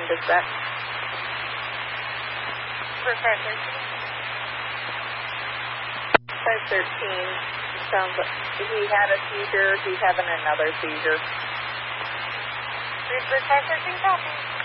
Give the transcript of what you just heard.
dispatch. For 513. Sounds like he had a seizure. He's having another seizure. Bridgebrook 513, copy.